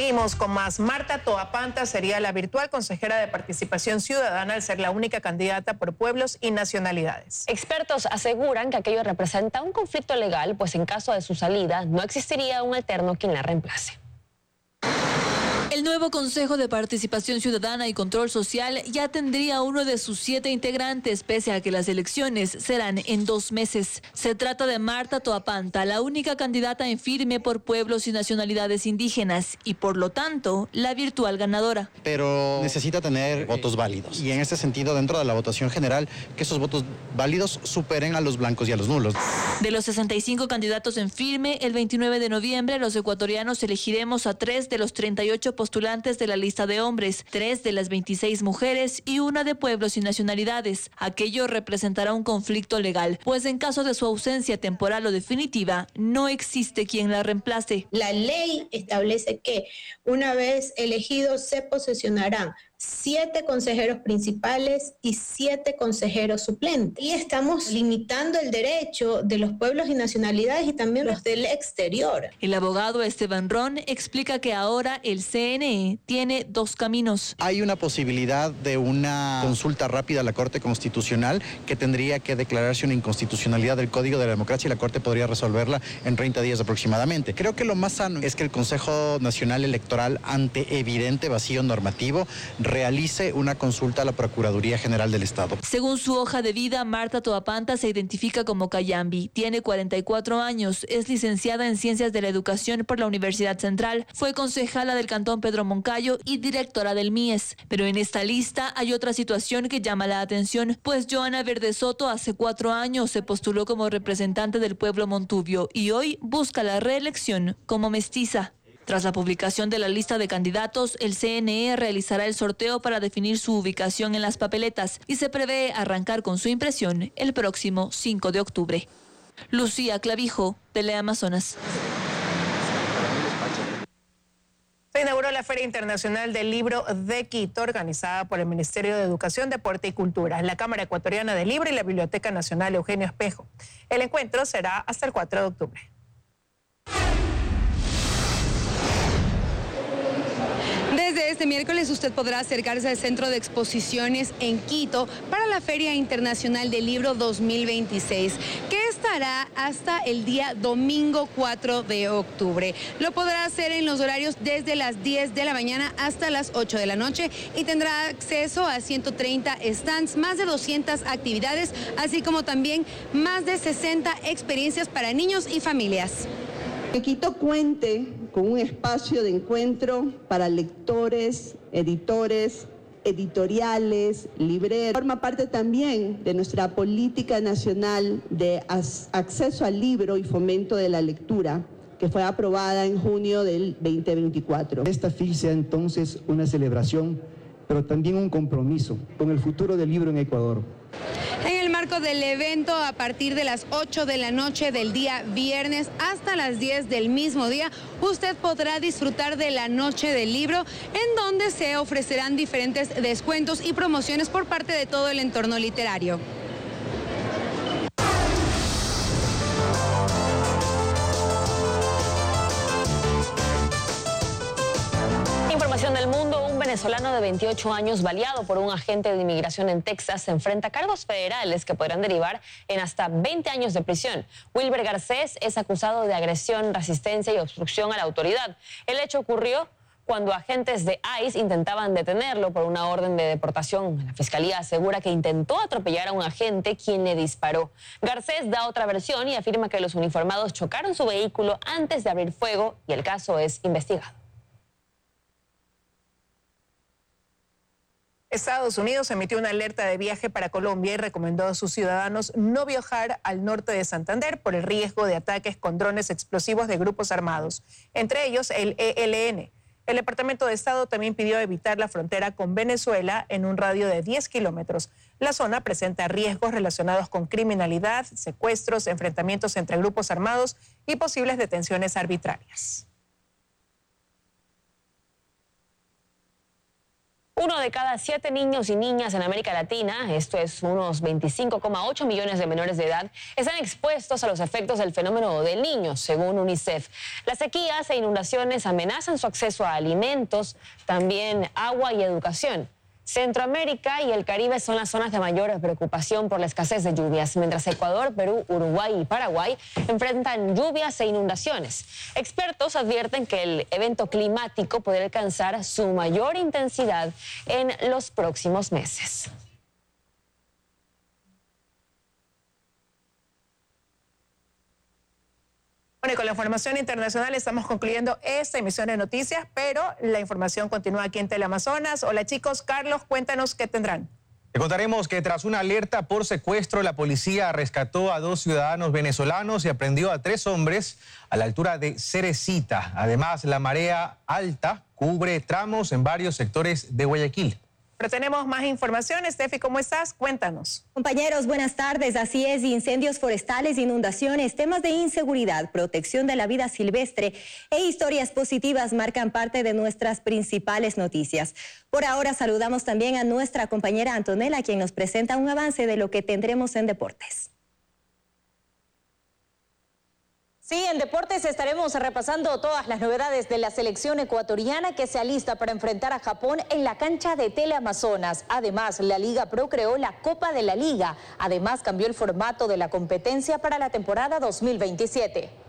Seguimos con más. Marta Toapanta sería la virtual consejera de Participación Ciudadana al ser la única candidata por pueblos y nacionalidades. Expertos aseguran que aquello representa un conflicto legal, pues en caso de su salida no existiría un alterno quien la reemplace. El nuevo Consejo de Participación Ciudadana y Control Social ya tendría uno de sus 7 integrantes, pese a que las elecciones serán en 2 meses. Se trata de Marta Toapanta, la única candidata en firme por pueblos y nacionalidades indígenas y, por lo tanto, la virtual ganadora. Pero necesita tener votos válidos. Y en ese sentido, dentro de la votación general, que esos votos válidos superen a los blancos y a los nulos. De los 65 candidatos en firme, el 29 de noviembre los ecuatorianos elegiremos a 3 de los 38 postulantes de la lista de hombres, 3 de las 26 mujeres y 1 de pueblos y nacionalidades. Aquello representará un conflicto legal, pues en caso de su ausencia temporal o definitiva, no existe quien la reemplace. La ley establece que una vez elegidos se posesionarán 7 consejeros principales y 7 consejeros suplentes. Y estamos limitando el derecho de los pueblos y nacionalidades y también los del exterior. El abogado Esteban Ron explica que ahora el CNE tiene 2 caminos. Hay una posibilidad de una consulta rápida a la Corte Constitucional que tendría que declararse una inconstitucionalidad del Código de la Democracia y la Corte podría resolverla en 30 días aproximadamente. Creo que lo más sano es que el Consejo Nacional Electoral, ante evidente vacío normativo, realice una consulta a la Procuraduría General del Estado. Según su hoja de vida, Marta Toapanta se identifica como Cayambi, tiene 44 años, es licenciada en Ciencias de la Educación por la Universidad Central, fue concejala del Cantón Pedro Moncayo y directora del MIES. Pero en esta lista hay otra situación que llama la atención, pues Joana Verde Soto hace 4 años se postuló como representante del pueblo montubio y hoy busca la reelección como mestiza. Tras la publicación de la lista de candidatos, el CNE realizará el sorteo para definir su ubicación en las papeletas y se prevé arrancar con su impresión el próximo 5 de octubre. Lucía Clavijo, Teleamazonas. Se inauguró la Feria Internacional del Libro de Quito, organizada por el Ministerio de Educación, Deporte y Cultura, la Cámara Ecuatoriana del Libro y la Biblioteca Nacional Eugenio Espejo. El encuentro será hasta el 4 de octubre. Desde este miércoles usted podrá acercarse al Centro de Exposiciones en Quito para la Feria Internacional del Libro 2026, que estará hasta el día domingo 4 de octubre. Lo podrá hacer en los horarios desde las 10 de la mañana hasta las 8 de la noche y tendrá acceso a 130 stands, más de 200 actividades, así como también más de 60 experiencias para niños y familias. Que Quito cuente con un espacio de encuentro para lectores, editores, editoriales, libreros. Forma parte también de nuestra política nacional de acceso al libro y fomento de la lectura, que fue aprobada en junio del 2024. Esta FIL sea entonces una celebración, pero también un compromiso con el futuro del libro en Ecuador. En el marco del evento, a partir de las 8 de la noche del día viernes hasta las 10 del mismo día, usted podrá disfrutar de la Noche del Libro, en donde se ofrecerán diferentes descuentos y promociones por parte de todo el entorno literario. Información del mundo. Un venezolano de 28 años baleado por un agente de inmigración en Texas se enfrenta a cargos federales que podrán derivar en hasta 20 años de prisión. Wilber Garcés es acusado de agresión, resistencia y obstrucción a la autoridad. El hecho ocurrió cuando agentes de ICE intentaban detenerlo por una orden de deportación. La fiscalía asegura que intentó atropellar a un agente quien le disparó. Garcés da otra versión y afirma que los uniformados chocaron su vehículo antes de abrir fuego y el caso es investigado. Estados Unidos emitió una alerta de viaje para Colombia y recomendó a sus ciudadanos no viajar al norte de Santander por el riesgo de ataques con drones explosivos de grupos armados, entre ellos el ELN. El Departamento de Estado también pidió evitar la frontera con Venezuela en un radio de 10 kilómetros. La zona presenta riesgos relacionados con criminalidad, secuestros, enfrentamientos entre grupos armados y posibles detenciones arbitrarias. 1 de cada 7 niños y niñas en América Latina, esto es unos 25,8 millones de menores de edad, están expuestos a los efectos del fenómeno del Niño, según UNICEF. Las sequías e inundaciones amenazan su acceso a alimentos, también agua y educación. Centroamérica y el Caribe son las zonas de mayor preocupación por la escasez de lluvias, mientras Ecuador, Perú, Uruguay y Paraguay enfrentan lluvias e inundaciones. Expertos advierten que el evento climático podría alcanzar su mayor intensidad en los próximos meses. Bueno, y con la información internacional estamos concluyendo esta emisión de noticias, pero la información continúa aquí en Teleamazonas. Hola chicos, Carlos, cuéntanos qué tendrán. Te contaremos que tras una alerta por secuestro, la policía rescató a 2 ciudadanos venezolanos y aprendió a 3 hombres a la altura de Cerecita. Además, la marea alta cubre tramos en varios sectores de Guayaquil. Pero tenemos más información. Estefi, ¿cómo estás? Cuéntanos. Compañeros, buenas tardes. Así es, incendios forestales, inundaciones, temas de inseguridad, protección de la vida silvestre e historias positivas marcan parte de nuestras principales noticias. Por ahora saludamos también a nuestra compañera Antonella, quien nos presenta un avance de lo que tendremos en deportes. Sí, en deportes estaremos repasando todas las novedades de la selección ecuatoriana que se alista para enfrentar a Japón en la cancha de Teleamazonas. Además, la Liga Pro creó la Copa de la Liga. Además, cambió el formato de la competencia para la temporada 2027.